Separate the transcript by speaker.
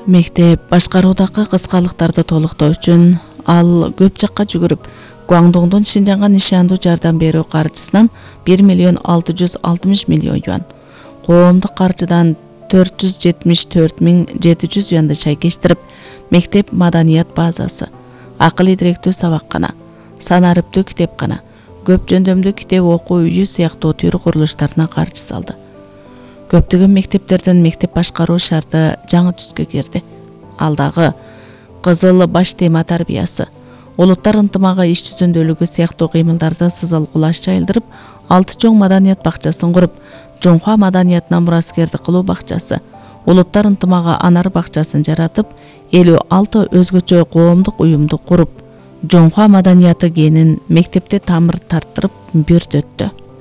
Speaker 1: Мектеп башкаруудагы кыскалыктарды толуктоо үчүн ал көп жакка жүгүрүп, Гуандоңдон Шинжаңга нишандуу жардам берүү каржысынан 1 миллион 660 миллион юан, коомдук каржыдан 474.700 юанды шайкештирип, мектеп маданият базасы, акыл идиректүү сабаккана, санарыптуу китепкана, көп жөндөмдүү китеп окуу үйү сыяктуу түйрү курулуштарына каржы салды. Көптөгөн мектептерден мектеп башкаруу шарты жаңы түскө кирди. Алдагы кызыл баш тема тарбиясы, улуттар ынтымагы иш жүзүндөлүгү сыяктуу кыймылдарды сызыл кулаш жайылдырып, 6 чоң маданият бакчасын куруп, Жоңхуа маданиятына мураскерди кылуу бакчасы, улуттар ынтымагы анар бакчасын жаратып, 56 өзгөчө коомдук уюмду куруп, Жоңхуа маданияты генин мектепте тамыр тарттырып бүрдөттү.